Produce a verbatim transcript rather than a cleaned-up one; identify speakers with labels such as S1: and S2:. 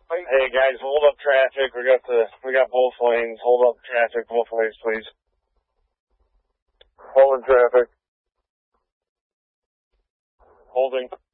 S1: Hey guys, hold up traffic. We got the we got both lanes. Hold up traffic both ways, please. Holding traffic. Holding.